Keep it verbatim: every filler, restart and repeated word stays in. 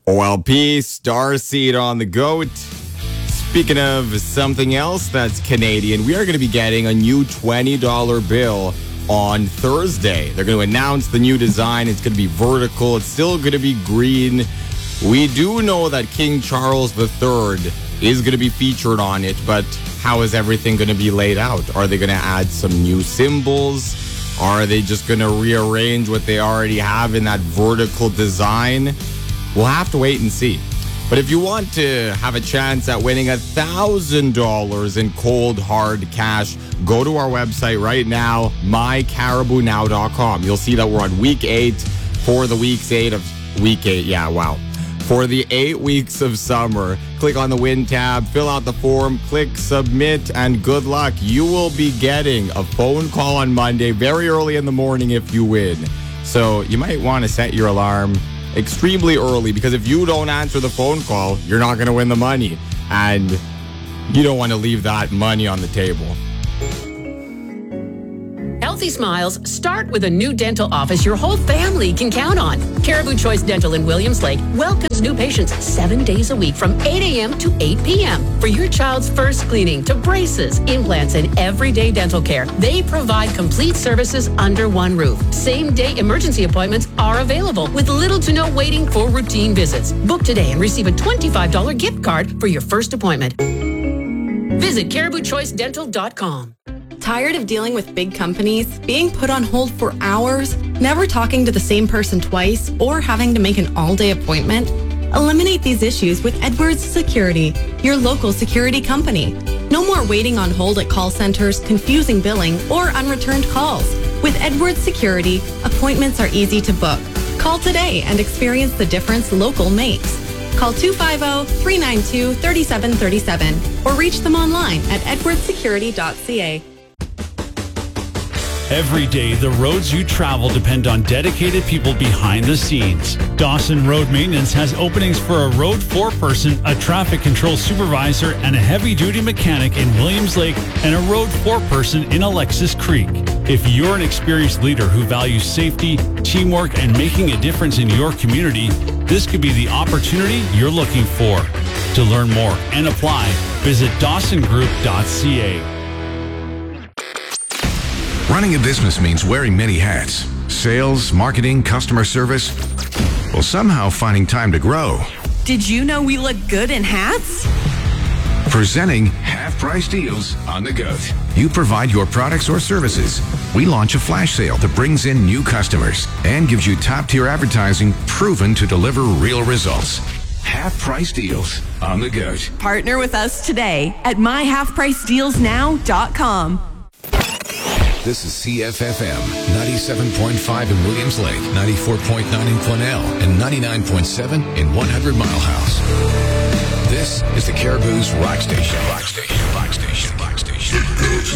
O L P, Starseed on the goat. Speaking of something else that's Canadian, we are going to be getting a new twenty dollar bill on Thursday. They're going to announce the new design. It's going to be vertical. It's still going to be green. We do know that King Charles the Third is going to be featured on it, but how is everything going to be laid out? Are they going to add some new symbols? Are they just going to rearrange what they already have in that vertical design? We'll have to wait and see. But if you want to have a chance at winning one thousand dollars in cold, hard cash, go to our website right now, my caribou now dot com. You'll see that we're on week eight for the weeks eight of week eight. Yeah, wow. For the eight weeks of summer, click on the win tab, fill out the form, click submit, and good luck. You will be getting a phone call on Monday very early in the morning if you win. So you might want to set your alarm extremely early, because if you don't answer the phone call, you're not going to win the money. And you don't want to leave that money on the table. Healthy smiles start with a new dental office your whole family can count on. Caribou Choice Dental in Williams Lake welcomes new patients seven days a week from eight a.m. to eight p.m. For your child's first cleaning to braces, implants, and everyday dental care, they provide complete services under one roof. Same-day emergency appointments are available with little to no waiting for routine visits. Book today and receive a twenty-five dollar gift card for your first appointment. Visit caribou choice dental dot com. Tired of dealing with big companies, being put on hold for hours, never talking to the same person twice, or having to make an all-day appointment? Eliminate these issues with Edwards Security, your local security company. No more waiting on hold at call centers, confusing billing, or unreturned calls. With Edwards Security, appointments are easy to book. Call today and experience the difference local makes. Call two five zero, three nine two, three seven three seven or reach them online at edwards security dot c a. Every day, the roads you travel depend on dedicated people behind the scenes. Dawson Road Maintenance has openings for a road foreperson, a traffic control supervisor, and a heavy-duty mechanic in Williams Lake, and a road foreperson in Alexis Creek. If you're an experienced leader who values safety, teamwork, and making a difference in your community, this could be the opportunity you're looking for. To learn more and apply, visit dawson group dot c a. Running a business means wearing many hats. Sales, marketing, customer service. Well, somehow finding time to grow. Did you know we look good in hats? Presenting half-price deals on the goat. You provide your products or services. We launch a flash sale that brings in new customers and gives you top-tier advertising proven to deliver real results. Half-price deals on the goat. Partner with us today at my half price deals now dot com. This is C F F M, ninety-seven point five in Williams Lake, ninety-four point nine in Quesnel, and ninety-nine point seven in one hundred Mile House. This is the Caribou's Rock Station. Rock Station. Rock Station. Rock Station.